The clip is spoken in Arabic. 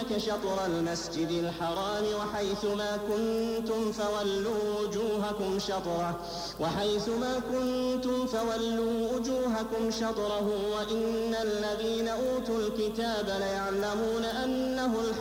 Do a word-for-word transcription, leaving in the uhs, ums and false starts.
يستيقونك شطر المسجد الحرام وحيث ما كنتم فولوا وجوهكم شطره وحيث ما كنتم فولوا وجوهكم شطره وإن الذين أوتوا الكتاب ليعلمون أنه الحق